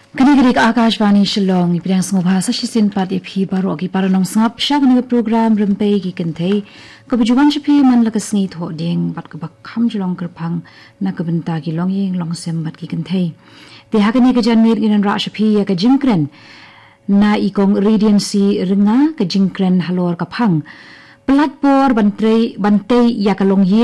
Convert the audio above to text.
Kini-kini ke Akashvani Shillong ipidang sengubhasa shisin pat ipi baru agi para nong sengap syak ni program rempei ki kentai kebujuan shipi man lakas ngit ho ding bat kebakham jolong kerpang na kebenta ki longying long sembat ki kentai te hakani ke janmir inan ra shipi ya ke jingkren na ikong radiancy renga ke jingkren halor kapang pelat por bantai ya ke longying